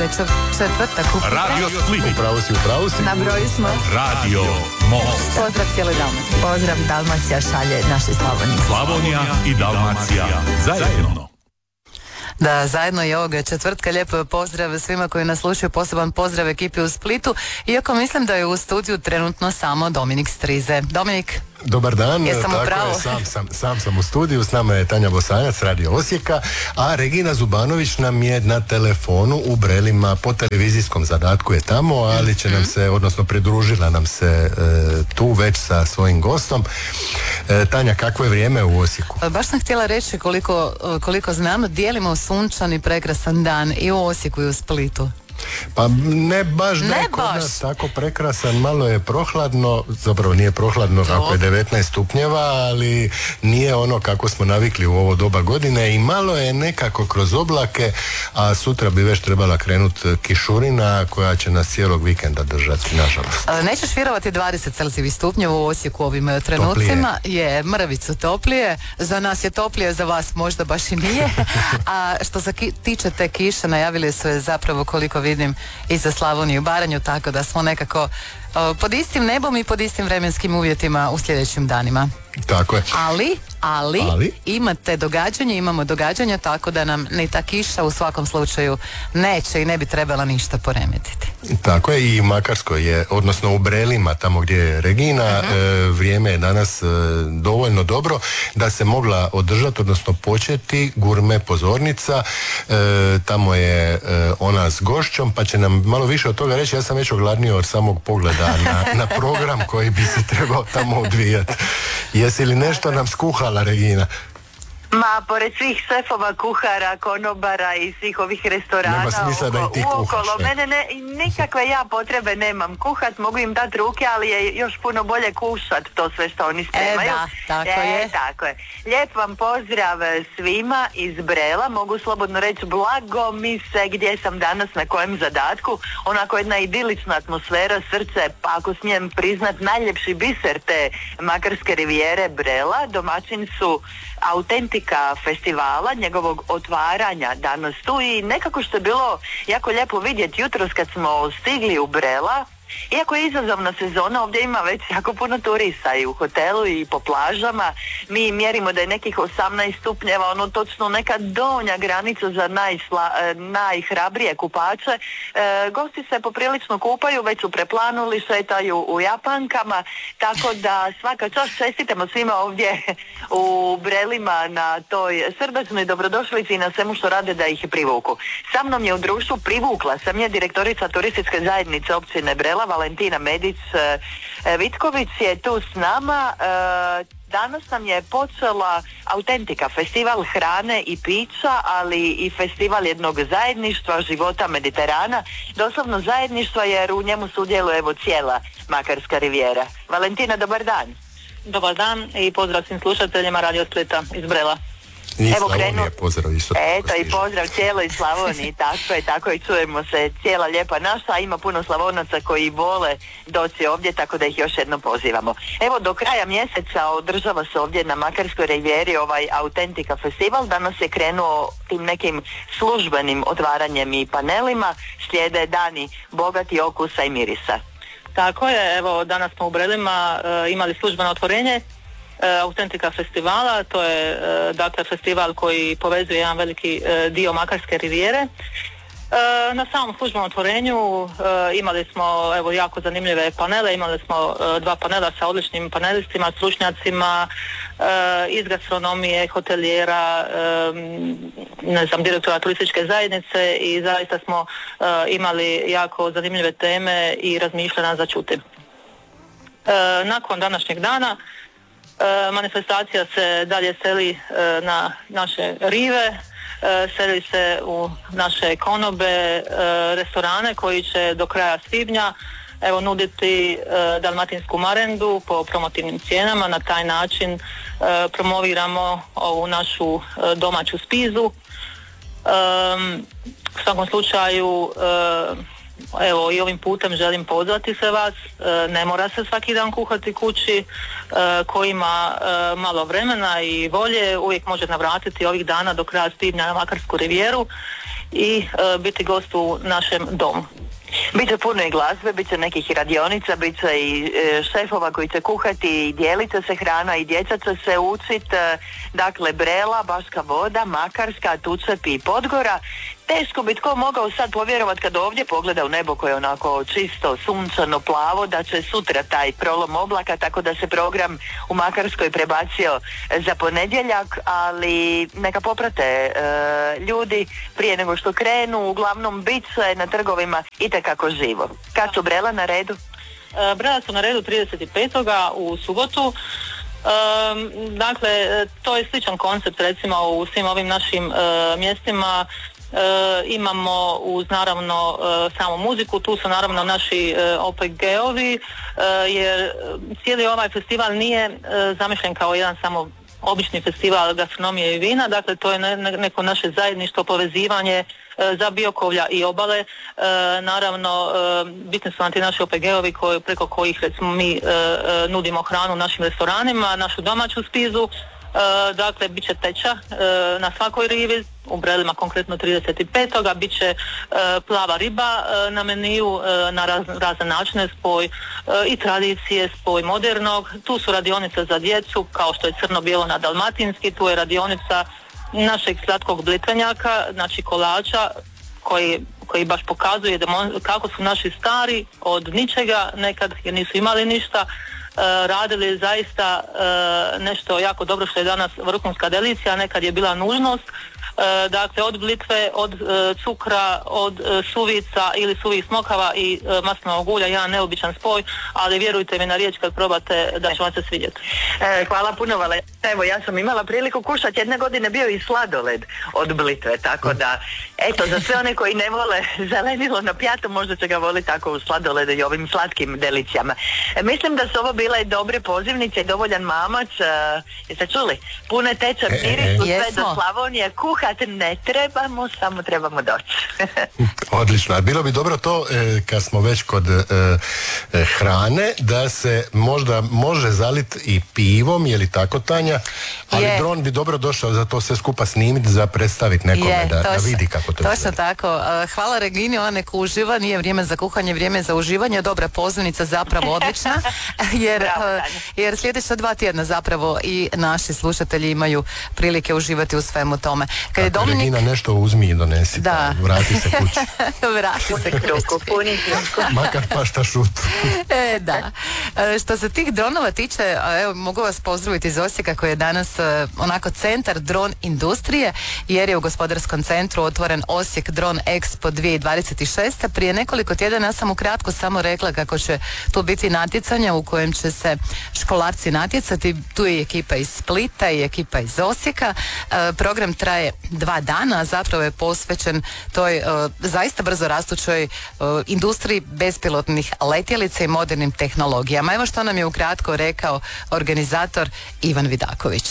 četvrtak. Radio Split. Upravo si. Na broju smo. Radio Most. Pozdrav cijele Dalmacije. Pozdrav Dalmacija šalje našoj Slavoniji. Slavonija i Dalmacija zajedno. Da, zajedno i ovoga četvrtka lijepo pozdrav svima koji nas slušaju, poseban pozdrav ekipi u Splitu, iako mislim da je u studiju trenutno samo Dominik Strize. Dominik? Dobar dan, Jesam u pravu? Sam sam u studiju, s nama je Tanja Bosanac, Radio Osijeka, a Regina Zubanović nam je na telefonu u Brelima, po televizijskom zadatku je tamo, ali će nam se, odnosno pridružila nam se tu već sa svojim gostom. Tanja, kakvo je vrijeme u Osijeku? Baš sam htjela reći koliko znamo, dijelimo sunčani prekrasan dan i u Osijeku i u Splitu. Pa ne baš kod nas tako prekrasan, malo je prohladno, zapravo nije prohladno ako je 19 stupnjeva, ali nije ono kako smo navikli u ovo doba godine i malo je nekako kroz oblake, a sutra bi već trebala krenuti kišurina koja će nas cijelog vikenda držati, nažalost. Nećeš vjerovati, 20 Celzijevih stupnjeva u Osijeku ovim trenucima, je mrvicu toplije, za nas je toplije, za vas možda baš i nije, a što se tiče te kiše, najavili su je zapravo, koliko vidim, i za Slavoniju i Baranju, tako da smo nekako pod istim nebom i pod istim vremenskim uvjetima u sljedećim danima. Tako je. Ali imamo događanja, tako da nam ni ta kiša u svakom slučaju neće i ne bi trebala ništa poremetiti. Tako je, i u Makarskoj je, odnosno u Brelima, tamo gdje je Regina, vrijeme je danas dovoljno dobro da se mogla održati, odnosno početi gurme pozornica. Tamo je ona s gošćom, pa će nam malo više od toga reći. Ja sam već ogladnio od samog pogleda na program koji bi se trebao tamo odvijati. Jesi li nešto nam skuhala, Regina? Ma, pored svih šefova, kuhara, konobara i svih ovih restorana uokolo mene, nikakve ja potrebe nemam kuhat, mogu im dati ruke, ali je još puno bolje kušat to sve što oni spremaju. Tako je. Lijep vam pozdrav svima iz Brela, mogu slobodno reći blago mi se gdje sam danas, na kojem zadatku, onako jedna idilična atmosfera, srce, pa ako smijem priznat, najljepši biser te Makarske rivijere Brela, domaćin su Autentika festivala, njegovog otvaranja danas tu i nekako što je bilo jako lijepo vidjeti jutros kad smo stigli u Brela. Iako je izazovna sezona, ovdje ima već jako puno turista i u hotelu i po plažama. Mi mjerimo da je nekih 18 stupnjeva, ono točno neka donja granica za najhrabrije kupače. Gosti se poprilično kupaju, već su preplanuli, šetaju u japankama, tako da svaka čast, čestitamo svima ovdje u Brelima na toj srdačnoj dobrodošlici i na svemu što rade da ih privuku. Sa mnom je u društvu, privukla sam je direktorica turističke zajednice općine Brela, Valentina Medić-Vitković je tu s nama. Danas nam je počela Autentika, festival hrane i pića, ali i festival jednog zajedništva, života Mediterana, doslovno zajedništva jer u njemu sudjeluje evo cijela Makarska rivijera. Valentina, dobar dan. Dobar dan i pozdrav svim slušateljima Radio Splita iz Brela. I Slavonije, pozdrav isto. Eto i pozdrav cijeloj Slavoniji, tako je, čujemo se, cijela lijepa naša, ima puno Slavonaca koji vole doći ovdje, tako da ih još jednom pozivamo. Evo, do kraja mjeseca održava se ovdje na Makarskoj rivijeri ovaj Autentika festival, danas je krenuo tim nekim službenim otvaranjem i panelima, slijede dani bogati okusa i mirisa. Tako je, evo danas smo u Brelima imali službeno otvorenje Autentika festivala, to je dakle festival koji povezuje jedan veliki dio Makarske rivijere. Na samom službenom otvorenju imali smo evo jako zanimljive panele, imali smo 2 panela sa odličnim panelistima, stručnjacima iz gastronomije, hotelijera, direktora turističke zajednice i zaista smo imali jako zanimljive teme i razmišljanja za čuti. Nakon današnjeg dana manifestacija se dalje seli na naše rive, seli se u naše konobe, restorane koji će do kraja svibnja nuditi dalmatinsku marendu po promotivnim cijenama. Na taj način promoviramo ovu našu domaću spizu. U svakom slučaju evo i ovim putem želim pozvati sve vas, ne mora se svaki dan kuhati kući, ko ima malo vremena i volje uvijek može navratiti ovih dana do kraja svibnja na Makarsku rivijeru i biti gost u našem domu. Biće puno i glazbe, biće nekih radionica, biće i šefova koji će kuhati i dijelit se hrana i djeca će se učit, dakle Brela, Baška Voda, Makarska, Tučepi i Podgora. Teško bi tko mogao sad povjerovat kad ovdje pogleda u nebo koje je onako čisto, sunčano, plavo, da će sutra taj prolom oblaka, tako da se program u Makarskoj prebacio za ponedjeljak, ali neka poprate ljudi prije nego što krenu, uglavnom bit će na trgovima itekako živo. Kad su Brela na redu? Brela su na redu 35. u subotu. Dakle, to je sličan koncept recimo u svim ovim našim mjestima. Imamo uz naravno samu muziku, tu su naravno naši OPG-ovi, jer cijeli ovaj festival nije zamišljen kao jedan samo obični festival gastronomije i vina, dakle to je neko naše zajedništvo, povezivanje za Biokovlja i obale. Naravno, bitni su nam ti naši OPG-ovi preko kojih recimo mi nudimo hranu našim restoranima, našu domaću spizu. Dakle, bit će teča na svakoj rivi, u Brelima konkretno 35. bit će plava riba na meniju na razne načine, spoj i tradicije, spoj modernog. Tu su radionice za djecu, kao što je crno-bijelo na dalmatinski, tu je radionica našeg slatkog blitvenjaka, znači kolača, koji baš pokazuje kako su naši stari od ničega, nekad jer nisu imali ništa, radili zaista nešto jako dobro što je danas vrhunska delicija, nekad je bila nužnost. Dakle, od blitve, od cukra, od suvica ili suvih smokava i maslinovog ulja, jedan neobičan spoj, ali vjerujte mi na riječ kad probate da će vam se svidjeti. Hvala puno, Valentina. Evo, ja sam imala priliku kušati, jedne godine bio i sladoled od blitve, tako da, eto, za sve one koji ne vole zelenilo na pijato, možda će ga voliti tako u sladoledu i ovim slatkim delicijama. Mislim da su ovo bile dobre pozivnice i dovoljan mamac. Jeste čuli? Pune teče, mirisu sve do Slavonije, kuhat ne trebamo, samo trebamo doći. Odlično. Bilo bi dobro to, kad smo već kod hrane, da se možda može zaliti i pivom, je li tako, Tanja? Ali dron bi dobro došao za to sve skupa snimiti, za predstaviti nekome da vidi kako to je. Točno tako. Hvala Regini, ona neko uživa, nije vrijeme za kuhanje, vrijeme za uživanje, dobra pozivnica, zapravo odlična, jer sljedeća 2 tjedna zapravo i naši slušatelji imaju prilike uživati u svemu tome. Kad je Dominik... Regina, nešto uzmi i donesi, vrati se kući. Vrati se kući. Makar pa šta šut. Da. Što se tih dronova tiče, evo, mogu vas pozdraviti iz Osijeka koji je danas onako centar dron industrije, jer je u gospodarskom centru otvoren Osijek Drone Expo 2026. Prije nekoliko tjedana ja sam ukratko samo rekla kako će tu biti natjecanja u kojem će se školarci natjecati. Tu je ekipa iz Splita i ekipa iz Osijeka. Program traje 2 dana, a zapravo je posvećen toj zaista brzo rastućoj industriji bespilotnih letjelica i modernim tehnologijama. Evo što nam je ukratko rekao organizator Ivan Vidaković.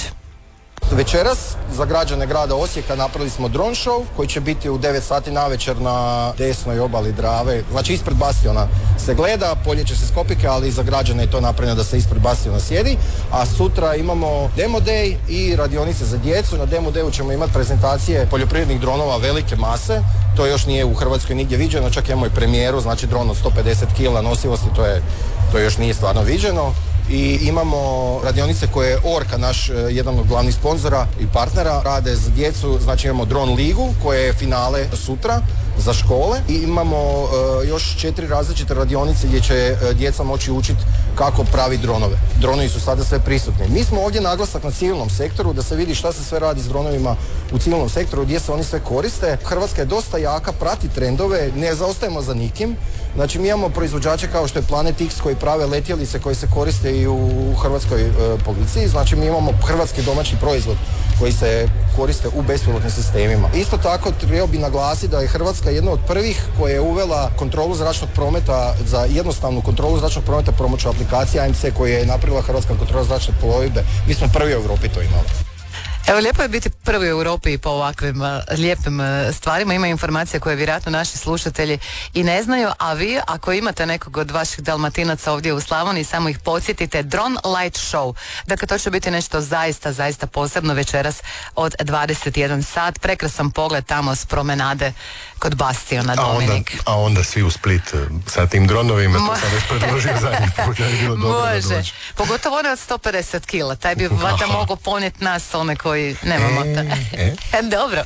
Večeras za građane grada Osijeka napravili smo drone show koji će biti u 9 sati navečer na desnoj obali Drave. Znači ispred Bastiona se gleda, poljeće se skopike, ali za građane je to napravljeno da se ispred Bastiona sjedi. A sutra imamo demo day i radionice za djecu. Na demo dayu ćemo imati prezentacije poljoprivrednih dronova velike mase. To još nije u Hrvatskoj nigdje viđeno, čak imamo i premijeru, znači dron od 150 kg nosivosti, to još nije stvarno viđeno. I imamo radionice koje je Orka, naš jedan od glavnih sponzora i partnera, rade za djecu. Znači imamo Drone ligu koje je finale sutra za škole i imamo još 4 različite radionice gdje će djeca moći učiti kako pravi dronove. Dronovi su sada sve prisutni. Mi smo ovdje naglasak na civilnom sektoru, da se vidi šta se sve radi s dronovima u civilnom sektoru, gdje se oni sve koriste. Hrvatska je dosta jaka, prati trendove, ne zaostajemo za nikim. Znači mi imamo proizvođače kao što je Planet X koji prave letjelice koje se koriste i u hrvatskoj policiji. Znači mi imamo hrvatski domaći proizvod koji se koriste u bespilotnim sistemima. Isto tako trebao bi naglasiti da je Hrvatska jedna od prvih koja je uvela kontrolu zračnog prometa, za jednostavnu kontrolu zračnog prometa pomoću aplikacije AMC koju je napravila Hrvatska kontrola zračne plovidbe. Mi smo prvi u Europi to imali. Evo, lijepo je biti prvi u Europi po ovakvim lijepim stvarima. Ima informacija koje vjerojatno naši slušatelji i ne znaju, a vi ako imate nekog od vaših Dalmatinaca ovdje u Slavoniji, samo ih podsjetite, Drone Light Show. Dakle, to će biti nešto zaista posebno večeras od 21 sat. Prekrasan pogled tamo s promenade kod Bastiona, Dominik. A onda svi u Split sa tim dronovima, to sam već predložio zadnji put, da je bilo dobro da dođe. Pogotovo one od 150 kila, taj bi vata mogao ponijeti nas, one koji nemamo. Dobro.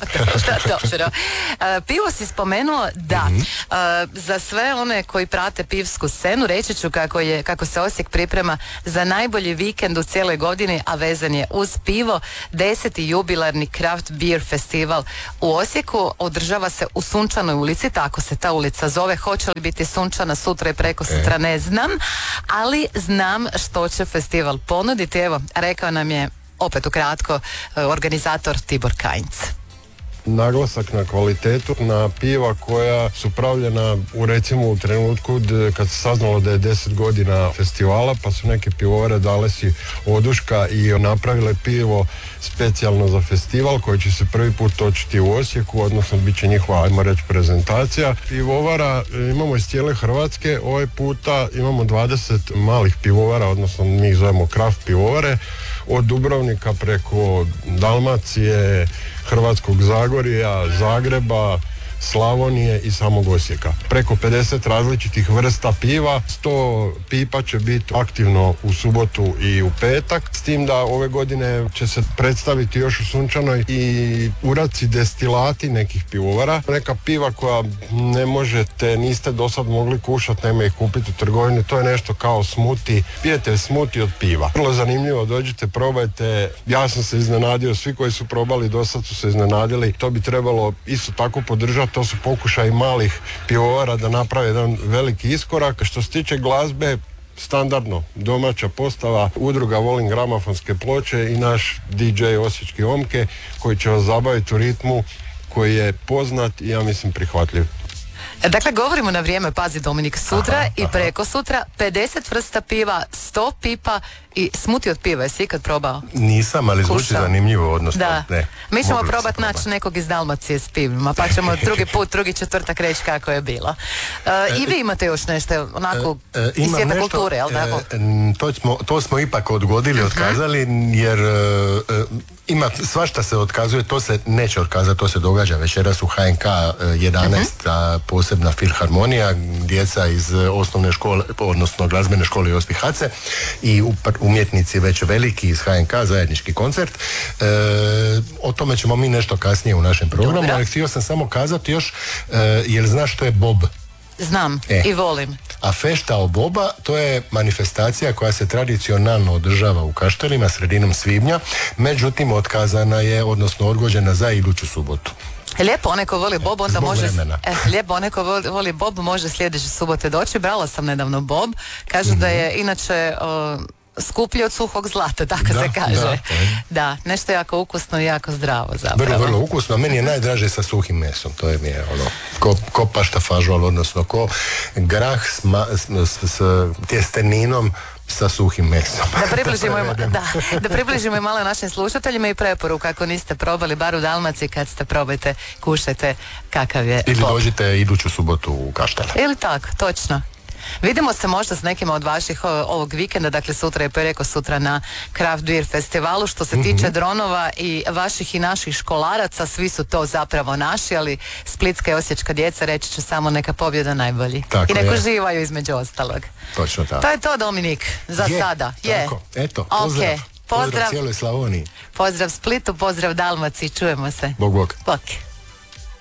Pivo si spomenuo, da. Za sve one koji prate pivsku scenu, reći ću kako se Osijek priprema za najbolji vikend u cijeloj godini, a vezan je uz pivo. 10. jubilarni Craft Beer Festival u Osijeku održava se u Sunčanoj ulici, tako se ta ulica zove. Hoće li biti sunčana sutra i preko sutra, ne znam, ali znam što će festival ponuditi. Evo, rekao nam je opet ukratko organizator Tibor Kajnc. Naglasak na kvalitetu, na piva koja su pravljena u trenutku kad se saznalo da je 10 godina festivala, pa su neke pivovare dale si oduška i napravile pivo specijalno za festival koji će se prvi put točiti u Osijeku, odnosno bit će njihova, ajmo reći, prezentacija. Pivovara imamo iz cijele Hrvatske, ovaj puta imamo 20 malih pivovara, odnosno mi ih zovemo craft pivovare, od Dubrovnika preko Dalmacije, Hrvatskog Zagorja, Zagreba, Slavonije i samog Osijeka. Preko 50 različitih vrsta piva, 100 pipa će biti aktivno u subotu i u petak, s tim da ove godine će se predstaviti još u Sunčanoj i uraci destilati nekih pivovara. Neka piva koja niste do sad mogli kušati, nema ih kupiti u trgovini, to je nešto kao smuti, pijete smuti od piva. Vrlo zanimljivo, dođite, probajte, ja sam se iznenadio, svi koji su probali do sad su se iznenadili, to bi trebalo isto tako podržati. To su pokušaj malih pivovara da naprave jedan veliki iskorak. Što se tiče glazbe, standardno domaća postava, udruga Volim gramofonske ploče i naš DJ Osječki Omke koji će vas zabaviti u ritmu koji je poznat i ja mislim prihvatljiv. Dakle, govorimo na vrijeme, pazi Dominik, sutra i preko sutra 50 vrsta piva, 100 pipa i smuti od piva. Jesi ikad probao? Nisam, ali zvuči zanimljivo, odnosno da. Ne. Mi ćemo probati naći nekog iz Dalmacije s pivima, pa ćemo drugi četvrtak reći kako je bilo. I vi imate još nešto onako iz svijeta kulture, jel tako? To smo ipak odgodili, otkazali, jer ima svašta se otkazuje, to se neće otkazati, to se događa večeras u HNK 11, posebna filharmonija, djeca iz osnovne škole, odnosno glazbene škole Josip Hace i umjetnici već veliki iz HNK, zajednički koncert. O tome ćemo mi nešto kasnije u našem programu, ali htio sam samo kazati još, jer znaš što je bob? Znam i volim. A fešta o boba, to je manifestacija koja se tradicionalno održava u Kaštelima sredinom svibnja, međutim otkazana je, odnosno odgođena za iduću subotu. Lijepo, onaj ko voli bob, onda može... Lijepo, onaj ko voli bob može sljedeće subote doći. Brala sam nedavno bob. Kažu da je inače... skuplji od suhog zlata, tako se kaže. Da, nešto jako ukusno i jako zdravo zapravo. Vrlo ukusno, meni je najdraže sa suhim mesom, to je mi je ko pašta fažol, odnosno ko grah s tjesteninom sa suhim mesom. Da približimo i malo našim slušateljima i preporuku, ako niste probali bar u Dalmaciji, kad ste probajte, kušajte kakav je ili dođite iduću subotu u Kaštele. Ili tako, točno. Vidimo se možda s nekima od vaših ovog vikenda, dakle sutra i preko sutra na Craft Beer Festivalu. Što se tiče dronova i vaših i naših školaraca, svi su to zapravo naši, ali splitska i osječka djeca reći ću samo neka pobjeda najbolji. Tako i neko uživaju između ostalog. Točno tako. To je to, Dominik, za sada. Tako, eto, pozdrav cijeloj Slavoniji. Pozdrav Splitu, pozdrav Dalmaciji, čujemo se. Bog. Bok.